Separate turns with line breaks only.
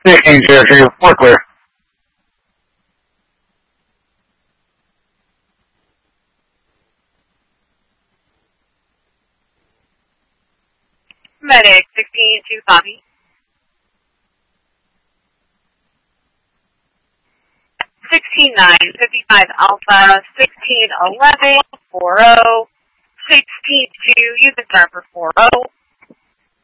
1602, 4 clear.
Medic 16-2, copy. 16-9, 55 Alpha, 16-11, 40, 16-2, you can start for 40.